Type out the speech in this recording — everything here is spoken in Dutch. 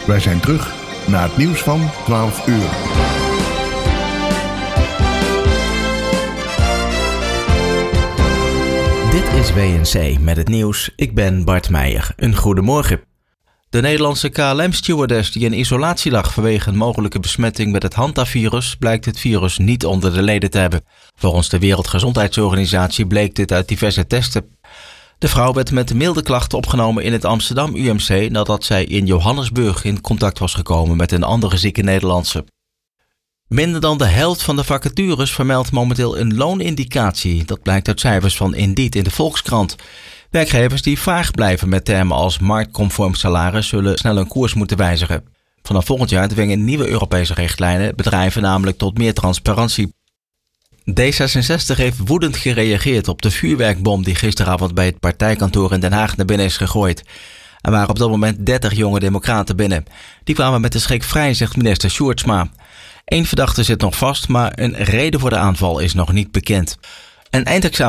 Wij zijn terug na het nieuws van 12 uur. Dit is WNC met het nieuws. Ik ben Bart Meijer. Een goedemorgen. De Nederlandse KLM-stewardess die in isolatie lag vanwege een mogelijke besmetting met het hantavirus, blijkt het virus niet onder de leden te hebben. Volgens de Wereldgezondheidsorganisatie bleek dit uit diverse testen. De vrouw werd met milde klachten opgenomen in het Amsterdam UMC nadat zij in Johannesburg in contact was gekomen met een andere zieke Nederlandse. Minder dan de helft van de vacatures vermeldt momenteel een loonindicatie. Dat blijkt uit cijfers van Indeed in de Volkskrant. Werkgevers die vaag blijven met termen als marktconform salaris zullen snel hun koers moeten wijzigen. Vanaf volgend jaar dwingen nieuwe Europese richtlijnen bedrijven namelijk tot meer transparantie. D66 heeft woedend gereageerd op de vuurwerkbom die gisteravond bij het partijkantoor in Den Haag naar binnen is gegooid. Er waren op dat moment 30 jonge democraten binnen. Die kwamen met de schrik vrij, zegt minister Sjoerdsma. 1 verdachte zit nog vast, maar een reden voor de aanval is nog niet bekend. Een eindexamen